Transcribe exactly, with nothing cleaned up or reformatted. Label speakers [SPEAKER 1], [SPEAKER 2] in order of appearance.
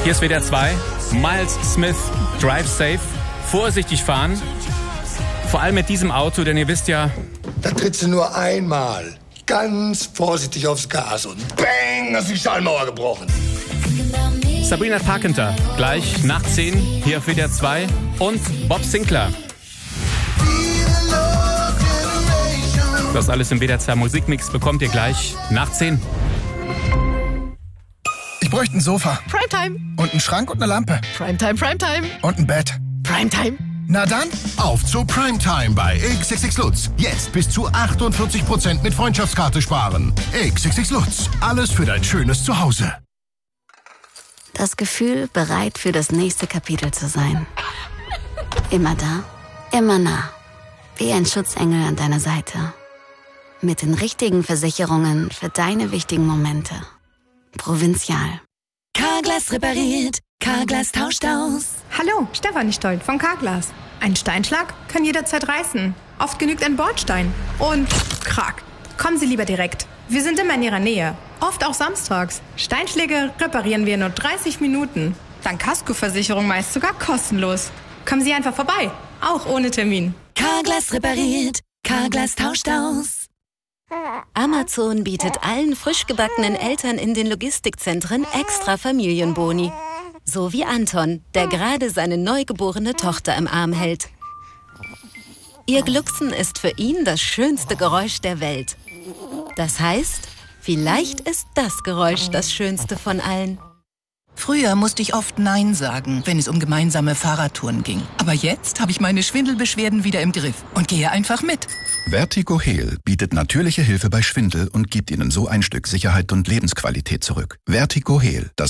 [SPEAKER 1] Hier ist W D R zwei. Miles Smith, Drive Safe. Vorsichtig fahren. Vor allem mit diesem Auto, denn ihr wisst ja...
[SPEAKER 2] Da trittst du nur einmal ganz vorsichtig aufs Gas und bang, hast die Schallmauer gebrochen.
[SPEAKER 1] Sabrina Carpenter, gleich nach zehn, hier auf W D R zwei. Und Bob Sinclar. Das alles im W D R zwei Musikmix bekommt ihr gleich nach zehn.
[SPEAKER 3] Ich bräuchte ein Sofa.
[SPEAKER 4] Primetime.
[SPEAKER 3] Und einen Schrank und eine Lampe.
[SPEAKER 4] Primetime, Primetime.
[SPEAKER 3] Und ein Bett.
[SPEAKER 4] Primetime.
[SPEAKER 3] Na dann,
[SPEAKER 5] auf zu Primetime bei X X X Lutz. Jetzt bis zu achtundvierzig Prozent mit Freundschaftskarte sparen. X X X Lutz. Alles für dein schönes Zuhause.
[SPEAKER 6] Das Gefühl, bereit für das nächste Kapitel zu sein. Immer da, immer nah. Wie ein Schutzengel an deiner Seite. Mit den richtigen Versicherungen für deine wichtigen Momente. Provinzial.
[SPEAKER 7] Carglass repariert, Carglass tauscht aus.
[SPEAKER 8] Hallo, Stefanie Stoll von Carglass. Ein Steinschlag kann jederzeit reißen. Oft genügt ein Bordstein. Und krack. Kommen Sie lieber direkt. Wir sind immer in Ihrer Nähe. Oft auch samstags. Steinschläge reparieren wir in nur dreißig Minuten. Dank Kaskoversicherung meist sogar kostenlos. Kommen Sie einfach vorbei. Auch ohne Termin.
[SPEAKER 7] Carglass repariert, Carglass tauscht aus.
[SPEAKER 6] Amazon bietet allen frisch gebackenen Eltern in den Logistikzentren extra Familienboni. So wie Anton, der gerade seine neugeborene Tochter im Arm hält. Ihr Glucksen ist für ihn das schönste Geräusch der Welt. Das heißt, vielleicht ist das Geräusch das schönste von allen.
[SPEAKER 9] Früher musste ich oft Nein sagen, wenn es um gemeinsame Fahrradtouren ging. Aber jetzt habe ich meine Schwindelbeschwerden wieder im Griff und gehe einfach mit.
[SPEAKER 10] Vertigo Heal bietet natürliche Hilfe bei Schwindel und gibt Ihnen so ein Stück Sicherheit und Lebensqualität zurück. Vertigo Heal, das